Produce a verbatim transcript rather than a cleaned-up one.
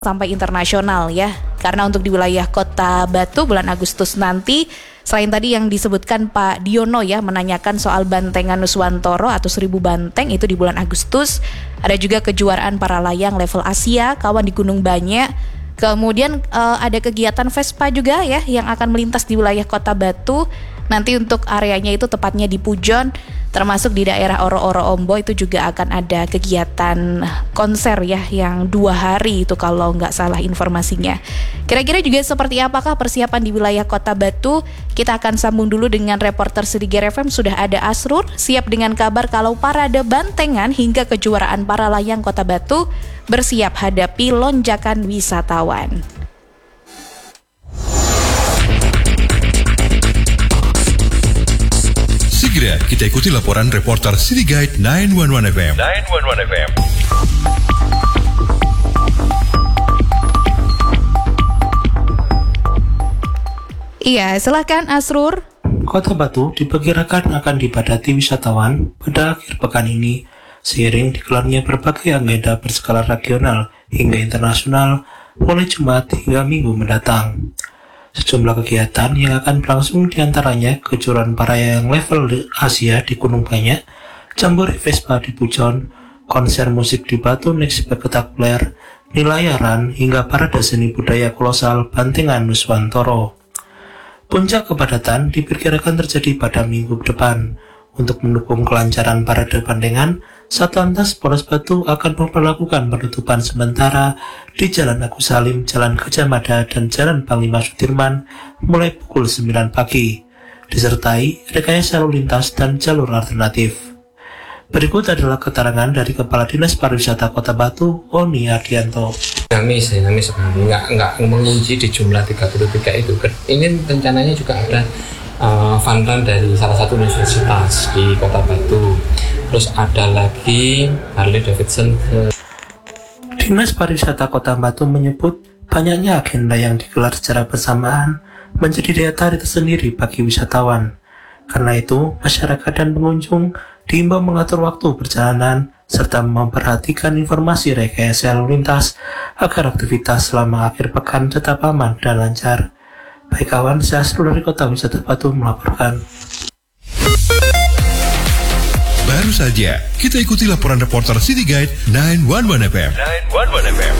sampai internasional ya. Karena untuk di wilayah Kota Batu bulan Agustus nanti, selain tadi yang disebutkan Pak Diono ya, menanyakan soal Bantengan Nuswantoro atau seribu banteng itu di bulan Agustus. Ada juga kejuaraan para layang level Asia, kawan di Gunung Banyak. Kemudian uh, ada kegiatan Vespa juga ya yang akan melintas di wilayah Kota Batu. Nanti untuk areanya itu tepatnya di Pujon, termasuk di daerah Oro-Oro Ombo itu juga akan ada kegiatan konser ya yang dua hari itu kalau nggak salah informasinya. Kira-kira juga seperti apakah persiapan di wilayah Kota Batu? Kita akan sambung dulu dengan reporter Sriger F M, sudah ada Asrur, siap dengan kabar kalau parade bantengan hingga kejuaraan para layang Kota Batu bersiap hadapi lonjakan wisatawan. Segera kita ikuti laporan reporter City Guide sembilan satu satu F M. sembilan satu satu F M. Iya, silakan Asrur. Kota Batu diperkirakan akan dipadati wisatawan pada akhir pekan ini seiring digelarnya berbagai agenda berskala regional hingga internasional mulai Jumat hingga Minggu mendatang. Sejumlah kegiatan yang akan berlangsung diantaranya kejuaraan para layang level Asia di Gunung Banyak, Jambore Vespa di Pujon, konser musik di Batu Next spektakuler, nilayaran hingga parade seni budaya kolosal Bantengan Nuswantoro. Puncak kepadatan diperkirakan terjadi pada minggu depan. Untuk mendukung kelancaran parade bandengan, Satlantas Polres Batu akan memperlakukan penutupan sementara di Jalan Agus Salim, Jalan Gajah Mada, dan Jalan Panglima Sudirman mulai pukul sembilan pagi, disertai rekayasa lalu lintas dan jalur alternatif. Berikut adalah keterangan dari Kepala Dinas Pariwisata Kota Batu, Oni Ardianto. Dinamis, dinamis sekali, nggak, nggak mengunci di jumlah tiga puluh tiga itu. Ini rencananya juga ada uh, fun run dari salah satu universitas di Kota Batu. Terus ada lagi Harley Davidson. Dinas Pariwisata Kota Batu menyebut banyaknya agenda yang digelar secara bersamaan menjadi daya tarik tersendiri bagi wisatawan. Karena itu, masyarakat dan pengunjung diimbau mengatur waktu perjalanan serta memperhatikan informasi rekayasa lalu lintas agar aktivitas selama akhir pekan tetap aman dan lancar. Baik kawan, saya Asrul dari Kota Wisata Batu melaporkan. Baru saja kita ikuti laporan reporter City Guide sembilan satu satu F M. sembilan satu satu F M.